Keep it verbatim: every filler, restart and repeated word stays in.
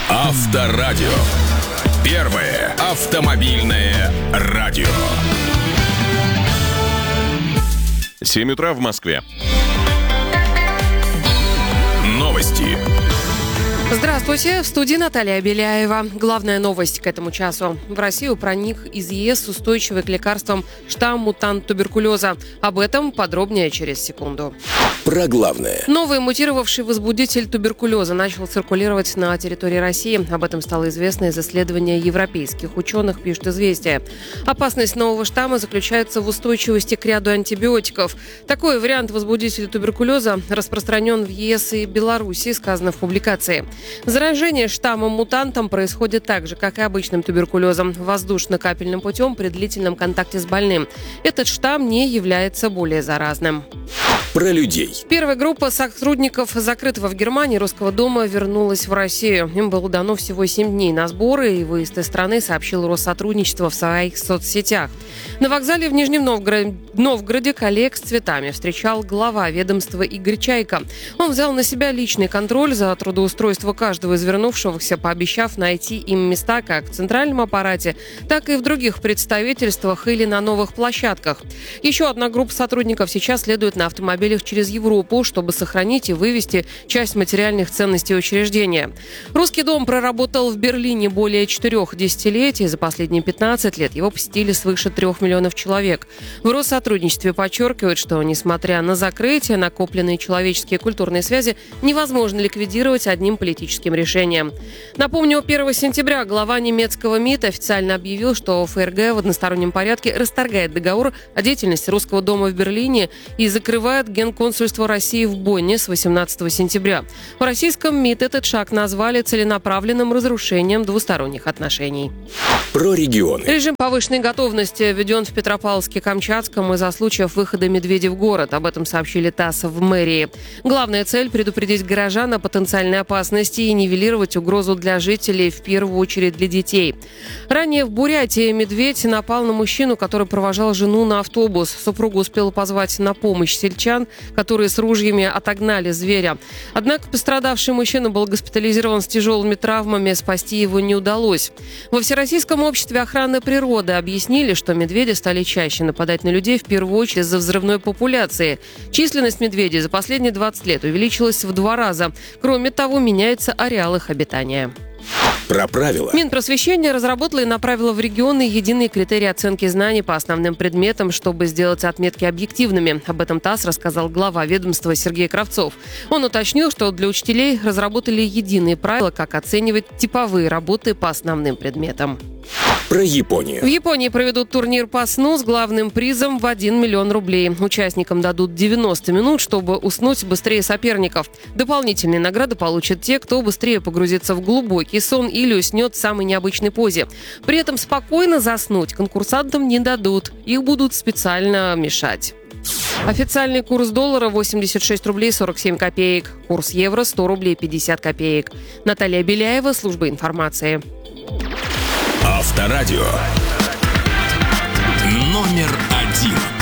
Авторадио. Первое автомобильное радио. семь утра в Москве. Новости. Здравствуйте, в студии Наталья Беляева. Главная новость к этому часу. В Россию проник из ЕС устойчивый к лекарствам штамм-мутант туберкулеза. Об этом подробнее через секунду. Про главное. Новый мутировавший возбудитель туберкулеза начал циркулировать на территории России. Об этом стало известно из исследования европейских ученых, пишет «Известия». Опасность нового штамма заключается в устойчивости к ряду антибиотиков. Такой вариант возбудителя туберкулеза распространен в ЕС и Беларуси, сказано в публикации. Заражение штаммом-мутантом происходит так же, как и обычным туберкулезом, воздушно-капельным путем при длительном контакте с больным. Этот штамм не является более заразным. Про людей. Первая группа сотрудников закрытого в Германии Русского дома вернулась в Россию. Им было дано всего семь дней на сборы и выезд из страны, сообщил Россотрудничество в своих соцсетях. На вокзале в Нижнем Новгороде, Новгороде коллег с цветами встречал глава ведомства Игорь Чайка. Он взял на себя личный контроль за трудоустройство каждого из вернувшихся, пообещав найти им места как в центральном аппарате, так и в других представительствах или на новых площадках. Еще одна группа сотрудников сейчас следует на автомобилях через Европу, чтобы сохранить и вывести часть материальных ценностей учреждения. Русский дом проработал в Берлине более четырех десятилетий. За последние пятнадцать лет его посетили свыше трех миллионов человек. В Россотрудничестве подчеркивают, что, несмотря на закрытие, накопленные человеческие и культурные связи невозможно ликвидировать одним политическим решением. Напомню, первого сентября глава немецкого МИД официально объявил, что ФРГ в одностороннем порядке расторгает договор о деятельности Русского дома в Берлине и закрывает Генконсульство России в Бонне с восемнадцатого сентября. В российском МИД этот шаг назвали целенаправленным разрушением двусторонних отношений. Про регионы. Режим повышенной готовности введен в Петропавловске-Камчатском из-за случаев выхода медведей в город. Об этом сообщили ТАСС в мэрии. Главная цель – предупредить горожан о потенциальной опасности и нивелировать угрозу для жителей, в первую очередь для детей. Ранее в Бурятии медведь напал на мужчину, который провожал жену на автобус. Супруга успела позвать на помощь сельчан, которые с ружьями отогнали зверя. Однако пострадавший мужчина был госпитализирован с тяжелыми травмами, спасти его не удалось. Во Всероссийском обществе охраны природы объяснили, что медведи стали чаще нападать на людей в первую очередь из-за взрывной популяции. Численность медведей за последние двадцать лет увеличилась в два раза. Кроме того, меняется ареал их обитания. Про правила. Минпросвещение разработало и направило в регионы единые критерии оценки знаний по основным предметам, чтобы сделать отметки объективными. Об этом ТАСС рассказал глава ведомства Сергей Кравцов. Он уточнил, что для учителей разработали единые правила, как оценивать типовые работы по основным предметам. Про Японию. В Японии проведут турнир по сну с главным призом в один миллион рублей. Участникам дадут девяносто минут, чтобы уснуть быстрее соперников. Дополнительные награды получат те, кто быстрее погрузится в глубокий сон или уснет в самой необычной позе. При этом спокойно заснуть конкурсантам не дадут. Их будут специально мешать. Официальный курс доллара восемьдесят шесть рублей сорок семь копеек. Курс евро сто рублей пятьдесят копеек. Наталья Беляева, служба информации. Авторадио. Номер один.